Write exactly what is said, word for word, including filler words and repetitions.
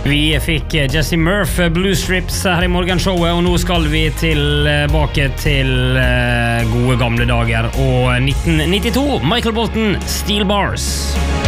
Vi fikk Jesse Murphy Blue Strips her i morgenshowet, og nå skal vi tilbake til gode gamle dager og nitten nittito. Michael Bolton, Steel Bars.